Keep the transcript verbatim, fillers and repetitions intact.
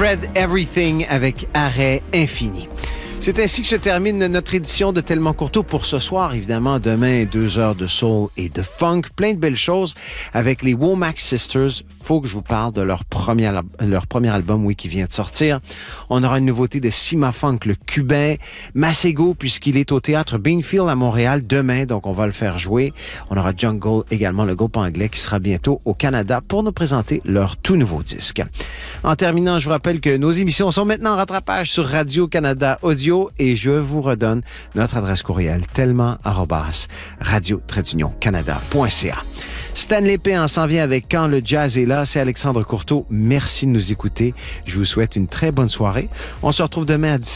Fred Everything avec Arrêt Infini. C'est ainsi que se termine notre édition de Tellement Courteau pour ce soir. Évidemment, demain, deux heures de soul et de funk. Plein de belles choses avec les Womack Sisters. Faut que je vous parle de leur premier, leur premier album, oui, qui vient de sortir. On aura une nouveauté de Sima Funk, le cubain. Masego, puisqu'il est au théâtre Beanfield à Montréal demain, donc on va le faire jouer. On aura Jungle également, le groupe anglais, qui sera bientôt au Canada pour nous présenter leur tout nouveau disque. En terminant, je vous rappelle que nos émissions sont maintenant en rattrapage sur Radio-Canada Audio. Et je vous redonne notre adresse courriel tellement arobase radio-canada point c a. Stanley Péan s'en vient avec Quand le jazz est là. C'est Alexandre Courteau. Merci de nous écouter. Je vous souhaite une très bonne soirée. On se retrouve demain à dix-sept heures.